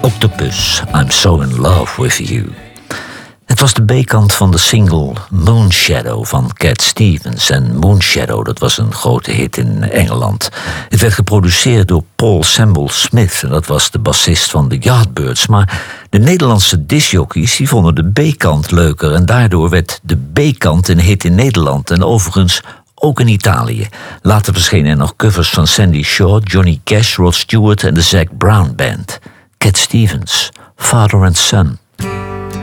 Octopus, I'm so in love with you. Het was de B-kant van de single Moonshadow van Cat Stevens. En Moonshadow, dat was een grote hit in Engeland. Het werd geproduceerd door Paul Sample Smith. En dat was de bassist van de Yardbirds. Maar de Nederlandse discjockeys die vonden de B-kant leuker. En daardoor werd de B-kant een hit in Nederland. En overigens ook in Italië. Later verschenen er nog covers van Sandy Shaw, Johnny Cash, Rod Stewart en de Zac Brown Band. Cat Stevens, Father and Son.